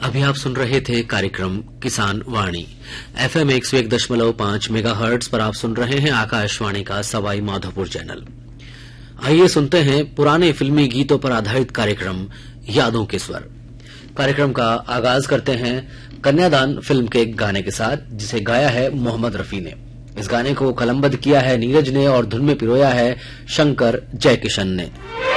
अभी आप सुन रहे थे कार्यक्रम किसान वाणी। FM 101.5 मेगाहर्ट्ज पर आप सुन रहे हैं आकाशवाणी का सवाई माधोपुर चैनल। आइए सुनते हैं पुराने फिल्मी गीतों पर आधारित कार्यक्रम यादों के स्वर। कार्यक्रम का आगाज करते हैं कन्यादान फिल्म के गाने के साथ, जिसे गाया है मोहम्मद रफी ने। इस गाने को कलमबद्ध किया है नीरज ने और धुन में पिरोया है शंकर जयकिशन ने।